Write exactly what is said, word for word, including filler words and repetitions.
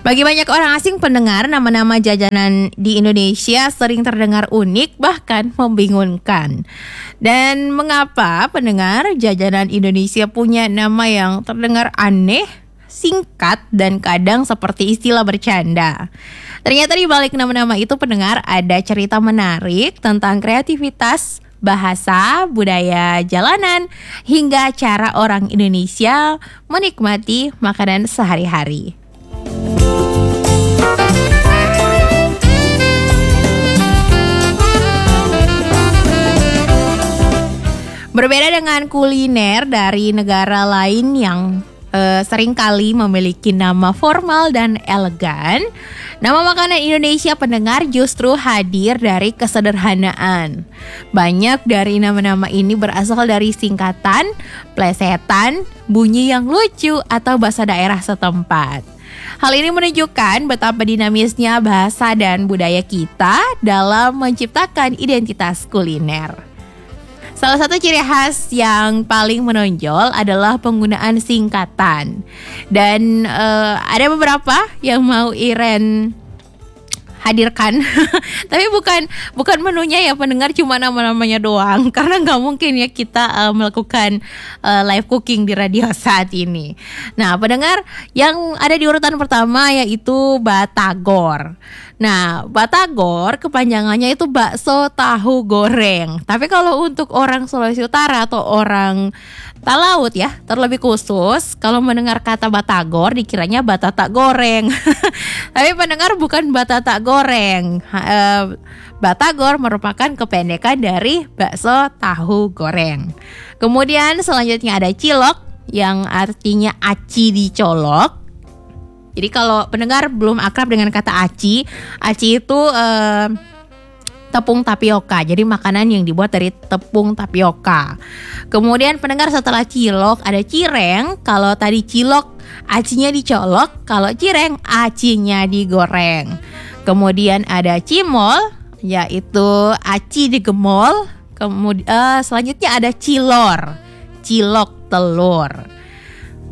Bagi banyak orang asing pendengar, nama-nama jajanan di Indonesia sering terdengar unik bahkan membingungkan. Dan mengapa pendengar jajanan Indonesia punya nama yang terdengar aneh, singkat, dan kadang seperti istilah bercanda? Ternyata di balik nama-nama itu pendengar ada cerita menarik tentang kreativitas, bahasa, budaya jalanan, hingga cara orang Indonesia menikmati makanan sehari-hari. Berbeda dengan kuliner dari negara lain yang uh, seringkali memiliki nama formal dan elegan, nama makanan Indonesia pendengar justru hadir dari kesederhanaan. Banyak dari nama-nama ini berasal dari singkatan, plesetan, bunyi yang lucu, atau bahasa daerah setempat. Hal ini menunjukkan betapa dinamisnya bahasa dan budaya kita dalam menciptakan identitas kuliner. Salah satu ciri khas yang paling menonjol adalah penggunaan singkatan. Dan uh, ada beberapa yang mau Iren hadirkan. Tapi bukan bukan menunya ya pendengar, cuma nama-namanya doang. Karena nggak mungkin ya kita uh, melakukan uh, live cooking di radio saat ini. Nah pendengar, yang ada di urutan pertama yaitu batagor. Nah, batagor kepanjangannya itu bakso tahu goreng. Tapi kalau untuk orang Sulawesi Utara atau orang Talaut ya, terlebih khusus, kalau mendengar kata batagor dikiranya batata goreng. Tapi pendengar, bukan batata goreng. Uh, batagor merupakan kependekan dari bakso tahu goreng. Kemudian selanjutnya ada cilok yang artinya aci dicolok. Jadi kalau pendengar belum akrab dengan kata aci, aci itu eh, tepung tapioka. Jadi makanan yang dibuat dari tepung tapioka. Kemudian pendengar, setelah cilok ada cireng. Kalau tadi cilok acinya dicolok, kalau cireng acinya digoreng. Kemudian ada cimol, yaitu aci digemol. Kemudian eh, selanjutnya ada cilor, cilok telur.